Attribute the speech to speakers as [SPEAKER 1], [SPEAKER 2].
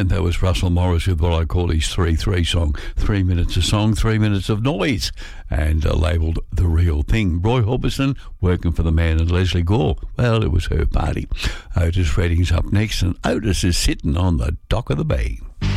[SPEAKER 1] And that was Russell Morris with what I call his 3-3 song. 3 minutes of song, 3 minutes of noise. And labelled The Real Thing. Roy Orbison working for the man, and Leslie Gore. Well, it was her party. Otis Redding's up next, and Otis is sitting on the dock of the bay.